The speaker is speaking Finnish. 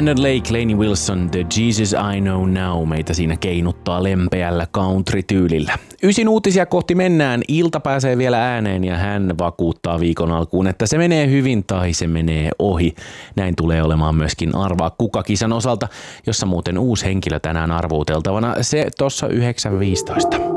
Brandon Lake, Lainey Wilson, The Jesus I Know Now meitä siinä keinuttaa lempeällä country-tyylillä. 9 uutisia kohti mennään, Ilta pääsee vielä ääneen ja hän vakuuttaa viikon alkuun, että se menee hyvin tai se menee ohi. Näin tulee olemaan myöskin Arvaa kuka -kisan osalta, jossa muuten uusi henkilö tänään arvuuteltavana, se tossa 9.15.